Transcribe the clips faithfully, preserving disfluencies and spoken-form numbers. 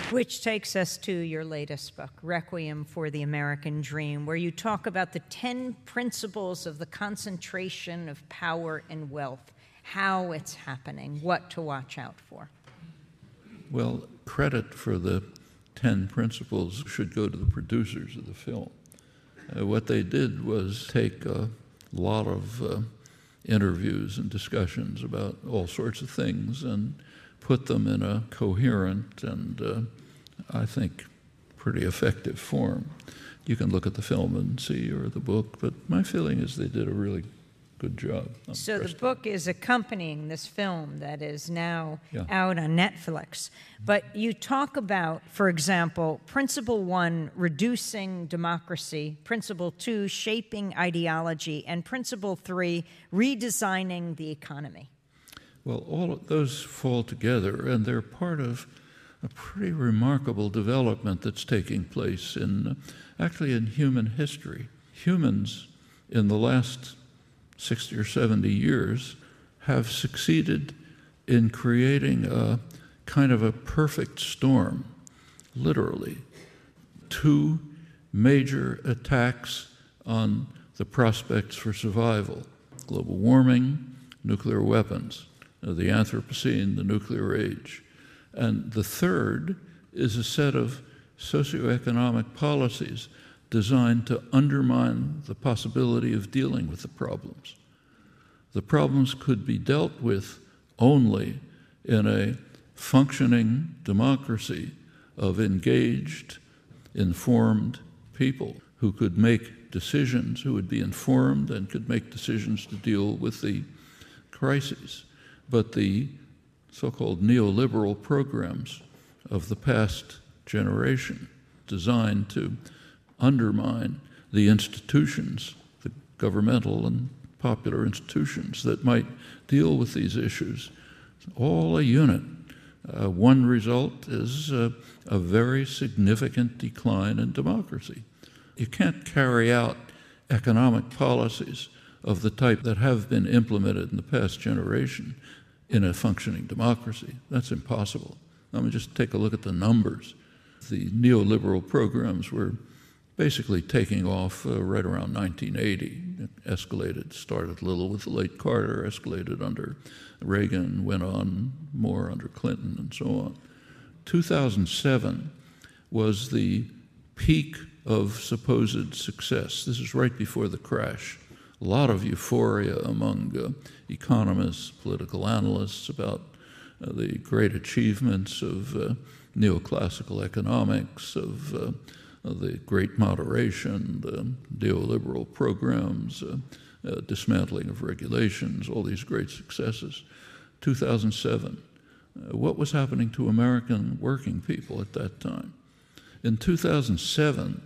Which takes us to your latest book, Requiem for the American Dream, where you talk about the ten principles of the concentration of power and wealth, how it's happening, what to watch out for. Well, credit for the ten principles should go to the producers of the film. Uh, what they did was take a lot of uh, interviews and discussions about all sorts of things and put them in a coherent and, uh, I think, pretty effective form. You can look at the film and see, or the book, but my feeling is they did a really good job. I'm so the impressed. book is accompanying this film that is now Yeah. out on Netflix. But you talk about, for example, Principle One, reducing democracy, Principle Two, shaping ideology, and Principle Three, redesigning the economy. Well, all of those fall together, and they're part of a pretty remarkable development that's taking place in, actually in human history. Humans in the last sixty or seventy years have succeeded in creating a kind of a perfect storm, literally. Two major attacks on the prospects for survival: global warming, nuclear weapons, the Anthropocene, the nuclear age. And the third is a set of socioeconomic policies designed to undermine the possibility of dealing with the problems. The problems could be dealt with only in a functioning democracy of engaged, informed people who could make decisions, who would be informed and could make decisions to deal with the crises. But the so-called neoliberal programs of the past generation, designed to undermine the institutions, the governmental and popular institutions that might deal with these issues, all a unit. Uh, one result is uh, a very significant decline in democracy. You can't carry out economic policies of the type that have been implemented in the past generation in a functioning democracy. That's impossible. I mean, just take a look at the numbers. The neoliberal programs were basically taking off uh, right around nineteen eighty. It escalated, started a little with the late Carter, escalated under Reagan, went on more under Clinton, and so on. two thousand seven was the peak of supposed success. This is right before the crash. A lot of euphoria among uh, economists, political analysts about uh, the great achievements of uh, neoclassical economics, of, uh, of the great moderation, the neoliberal programs, uh, uh, dismantling of regulations, all these great successes. two thousand seven, uh, what was happening to American working people at that time? In two thousand seven,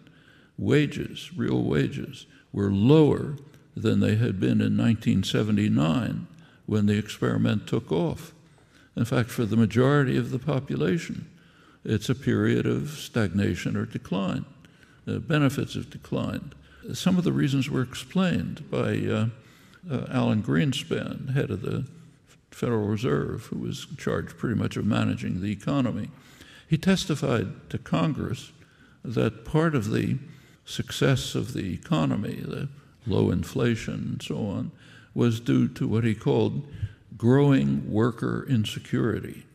wages, real wages, were lower than they had been in nineteen seventy-nine when the experiment took off. In fact, for the majority of the population, it's a period of stagnation or decline. The benefits have declined. Some of the reasons were explained by uh, uh, Alan Greenspan, head of the Federal Reserve, who was charged pretty much of managing the economy. He testified to Congress that part of the success of the economy, the low inflation and so on, was due to what he called growing worker insecurity.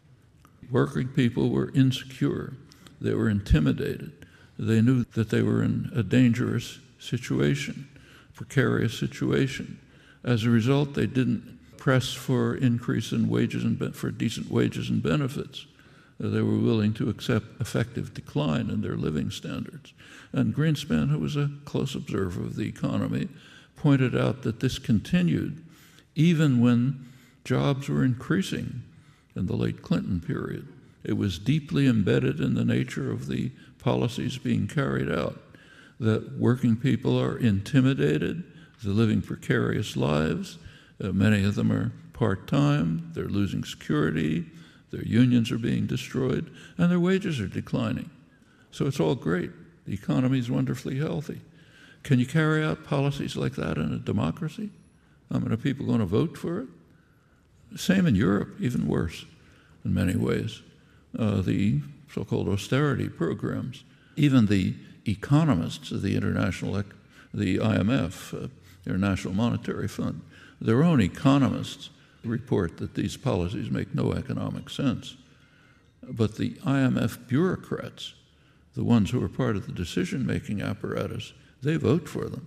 Working people were insecure. They were intimidated. They knew that they were in a dangerous situation, precarious situation. As a result, they didn't press for increase in wages and be- for decent wages and benefits. They were willing to accept effective decline in their living standards. And Greenspan, who was a close observer of the economy, pointed out that this continued even when jobs were increasing in the late Clinton period. It was deeply embedded in the nature of the policies being carried out, that working people are intimidated, they're living precarious lives, uh, many of them are part-time, they're losing security, their unions are being destroyed, and their wages are declining. So it's all great. The economy is wonderfully healthy. Can you carry out policies like that in a democracy? I mean, are people going to vote for it? Same in Europe, even worse in many ways. Uh, the so-called austerity programs. Even the economists of the international, the I M F, uh, International Monetary Fund, their own economists report that these policies make no economic sense. But the I M F bureaucrats, the ones who are part of the decision-making apparatus, they vote for them.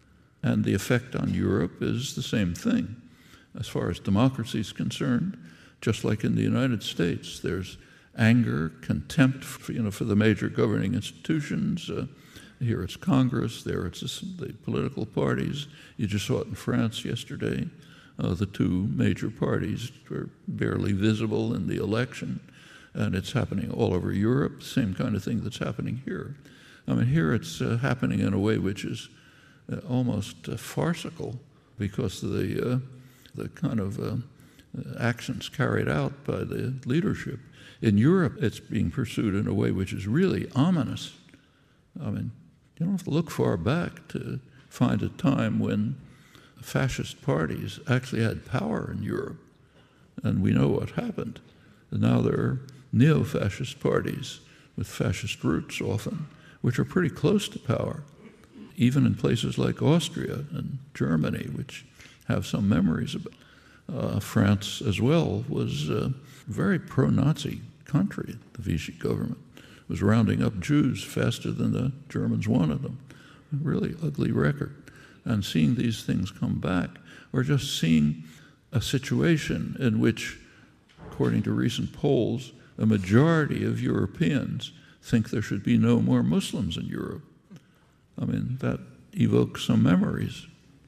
And the effect on Europe is the same thing. As far as democracy is concerned, just like in the United States, there's anger, contempt for, you know, for the major governing institutions. Uh, here it's Congress, there it's the political parties. You just saw it in France yesterday. Uh, the two major parties were barely visible in the election, and it's happening all over Europe, same kind of thing that's happening here. I mean, here it's uh, happening in a way which is uh, almost uh, farcical because of the, uh, the kind of uh, actions carried out by the leadership. In Europe, it's being pursued in a way which is really ominous. I mean, you don't have to look far back to find a time when fascist parties actually had power in Europe, and we know what happened. And now there are neo-fascist parties with fascist roots often, which are pretty close to power, even in places like Austria and Germany, which have some memories of it. Uh, France as well was a very pro-Nazi country. The Vichy government was rounding up Jews faster than the Germans wanted them. A really ugly record. And seeing these things come back, or just seeing a situation in which, according to recent polls, a majority of Europeans think there should be no more Muslims in Europe. I mean, that evokes some memories,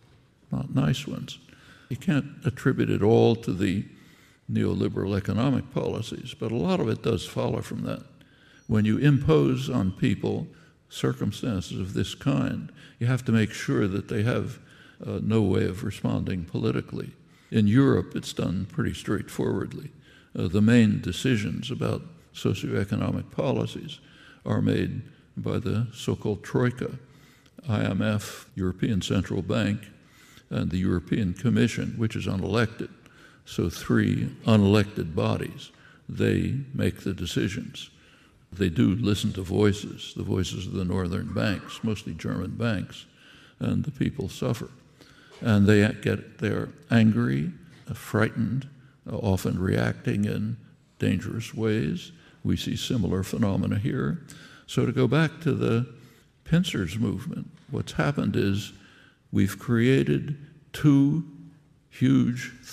not nice ones. You can't attribute it all to the neoliberal economic policies, but a lot of it does follow from that. When you impose on people circumstances of this kind, you have to make sure that they have uh, no way of responding politically. In Europe, it's done pretty straightforwardly. Uh, the main decisions about socioeconomic policies are made by the so-called Troika, I M F, European Central Bank, and the European Commission, which is unelected. So three unelected bodies, they make the decisions. They do listen to voices, the voices of the northern banks, mostly German banks, and the people suffer. And they get, they're angry, frightened, often reacting in dangerous ways. We see similar phenomena here. So to go back to the pincers movement, what's happened is we've created two huge